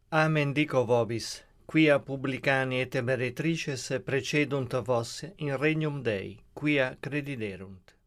Amen dico vobis, quia publicani et meretrices precedunt vos in regnum Dei, quia crediderunt.